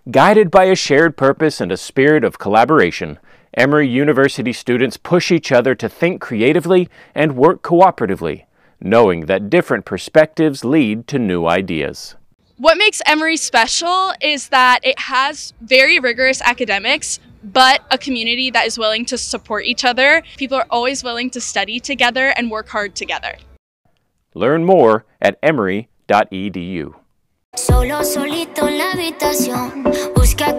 Guided by a shared purpose and a spirit of collaboration, Emory University students push each other to think creatively and work cooperatively, knowing that different perspectives lead to new ideas. What makes Emory special is that it has very rigorous academics, but a community that is willing to support each other. People are always willing to study together and work hard together. Learn more at emory.edu. Solo solito en la habitación.